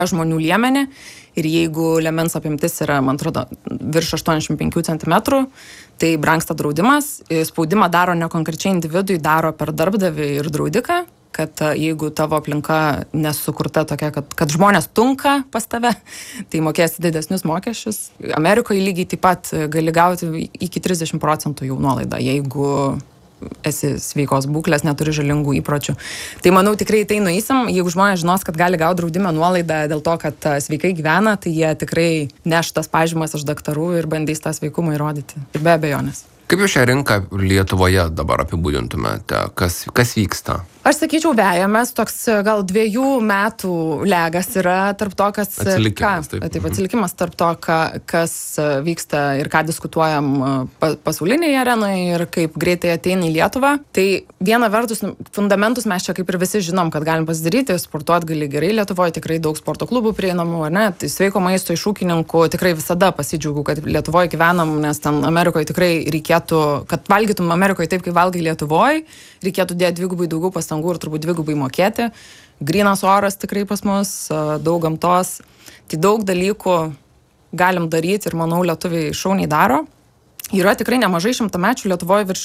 žmonių liemenį ir jeigu liemens apimtis yra, man atrodo, virš 85 cm, tai brangsta draudimas. Spaudimą daro ne konkrečiai individui, daro per darbdavį ir draudiką, kad jeigu tavo aplinka nesukurta tokia, kad žmonės tunka pas tave, tai mokėsi didesnius mokesčius. Amerikoje lygiai taip pat gali gauti iki 30% jau nuolaidą, jeigu esi sveikos būklės, neturi žalingų įpročių. Tai manau, tikrai tai nueisim. Jeigu žmonės žinos, kad gali gauti draudimą nuolaidą dėl to, kad sveikai gyvena, tai jie tikrai neš tas pažymas iš daktarų ir bandys tą sveikumą įrodyti. Ir be abejonės. Kaip jūs šią rinką Lietuvoje dabar apibūdintumėte? Kas vyksta? Aš sakyčiau, vejamės, toks gal 2 metų legas yra tarp to, kas... Atsilikimas tarp to, kas vyksta ir ką diskutuojam pasaulinėje arenoje ir kaip greitai ateina į Lietuvą. Tai viena vertus, fundamentus mes čia kaip ir visi žinom, kad galim pasidaryti, sportuoti gali gerai Lietuvoje, tikrai daug sporto klubų prieinamų, ar ne? Tai sveiko maisto iš ūkininkų tikrai visada pasidžiaugiu, kad Lietuvoje gyvenam, nes ten Amerikoje tikrai reikėtų, kad valgytum Amerikoje taip, kaip valgai Lietuvoje, reikėtų dėti 2 daugiau pastangų ir turbūt 2 mokėti. Grynas oras tikrai pas mus, daug gamtos. Tai daug dalykų galim daryti ir manau lietuviai šauniai daro. Yra tikrai nemažai šimtamečių Lietuvoje, virš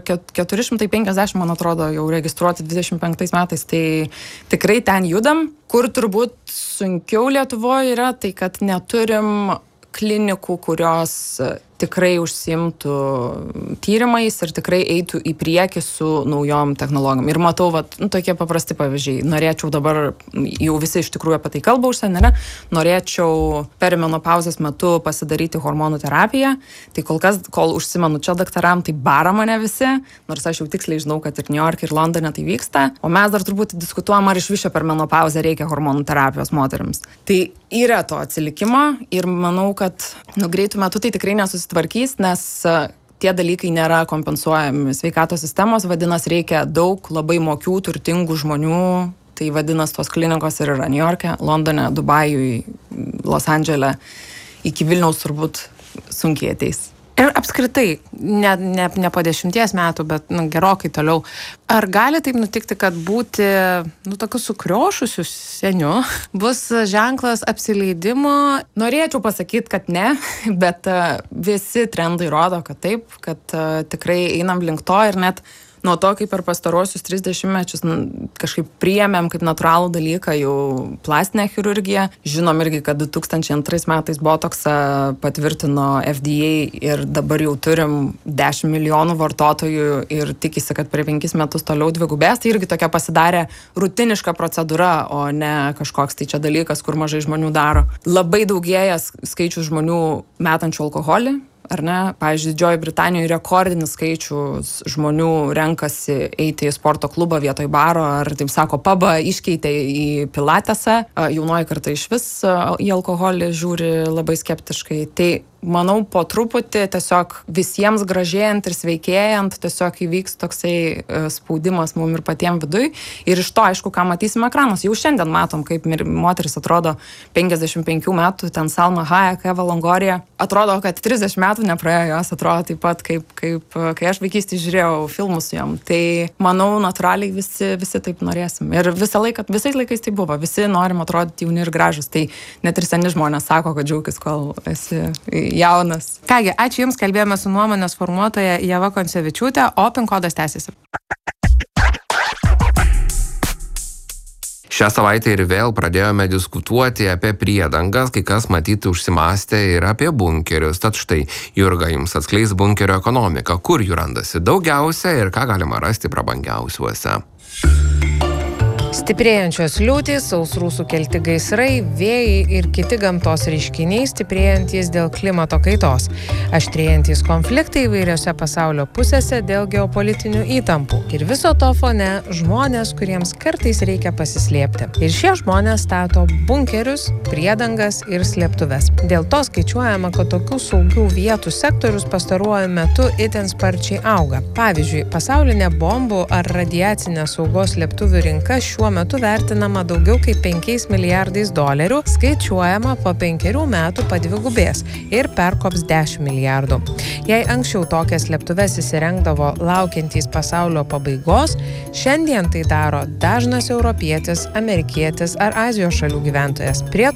450, man atrodo, jau registruoti 25 metais. Tai tikrai ten judam. Kur turbūt sunkiau Lietuvoje yra, tai kad neturim klinikų, kurios tikrai užsiimtų tyrimais ir tikrai eitų į priekį su naujom technologijom. Ir matau, tokie paprasti pavyzdžiai. Norėčiau dabar, jau visi iš tikrųjų apie tai kalba užsienį, ne? Norėčiau perimenopauzės metu pasidaryti hormonų terapiją. Tai kol užsimenu čia daktaram, tai bara mane visi, nors aš jau tiksliai žinau, kad ir New York, ir Londone tai vyksta. O mes dar turbūt diskutuojam, ar iš viso per menopauzę reikia hormonų terapijos moterims. Tai yra to atsilikimo ir manau, kad greitų metų tai tikrai nesusitvarkys, nes tie dalykai nėra kompensuojami sveikatos sistemos, vadinasi, reikia daug labai mokių, turtingų žmonių, tai vadinasi, tos klinikos ir yra New York'e, Londone, Dubajui, Los Andžele, iki Vilniaus turbūt sunkiai ateis. Ir apskritai, ne po 10 metų, bet gerokai toliau. Ar gali taip nutikti, kad būti tokiu sukriošusiu seniu bus ženklas apsileidimo? Norėčiau pasakyti, kad ne, bet visi trendai rodo, kad taip, kad tikrai einam link to ir net nuo to, kaip per pastarosius 30 mečius kažkaip priėmėm kaip natūralų dalyką jau plastinę chirurgiją. Žinom irgi, kad 2002 metais Botoksą patvirtino FDA ir dabar jau turim 10 milijonų vartotojų ir tikisi, kad per 5 metus toliau dvigubės. Tai irgi tokia pasidarė rutiniška procedūra, o ne kažkoks tai čia dalykas, kur mažai žmonių daro. Labai daugėja skaičius žmonių metančių alkoholį. Ar ne? Pavyzdžiui, Didžiojoje Britanijoje rekordinis skaičius žmonių renkasi eiti į sporto klubą vietoj baro, ar, taip sako, pubą iškeitė į pilatesą. Jaunoji karta iš vis į alkoholį žiūri labai skeptiškai. Tai manau, po truputį tiesiog visiems gražėjant ir sveikėjant tiesiog įvyks toksai spaudimas mum ir patiem viduj. Ir iš to, aišku, ką matysim ekranas. Jau šiandien matom, kaip moteris atrodo 55 metų, ten Salma Hayek, Eva Longoria. Atrodo, kad 30 metų nepraėjo, jos atrodo taip pat, kaip kai aš vaikystėje žiūrėjau filmus su jom. Tai manau, natūraliai visi taip norėsim. Ir visais laikais tai buvo. Visi norim atrodyti jauni ir gražus. Tai net ir seni žmonės sako, kad džiaugis, kol esi jaunas. Kągi, ačiū Jums, kalbėjome su nuomonės formuotoja Ieva Koncevičiūtė, o PIN kodas tęsiasi. Šią savaitę ir vėl pradėjome diskutuoti apie priedangas, kai kas matyti užsimastė ir apie bunkerius. Tad štai, Jurga jums atskleis bunkerio ekonomiką, kur jų randasi daugiausia ir ką galima rasti prabangiausiuose. Stiprėjančios liūtys, sausrų sukelti gaisrai, vėjai ir kiti gamtos reiškiniai stiprėjantys dėl klimato kaitos, aštrėjantys konfliktai įvairiose pasaulio pusėse dėl geopolitinių įtampų. Ir viso to fone žmonės, kuriems kartais reikia pasislėpti. Ir šie žmonės stato bunkerius, priedangas ir slėptuves. Dėl to skaičiuojama, kad tokių saugių vietų sektorius pastaruoju metu itin sparčiai auga. Pavyzdžiui, pasaulinė bombų ar radiacinės saugos slėptuvių rinka šiuo šiuo metu vertinama daugiau kaip $5 milijardais, skaičiuojama po 5 metų padvigubės ir perkops 10 milijardų. Jei anksčiau tokias slėptuves įsirengdavo laukiantys pasaulio pabaigos, šiandien tai daro dažnas europietis, amerikietis ar Azijos šalių gyventojas. Prie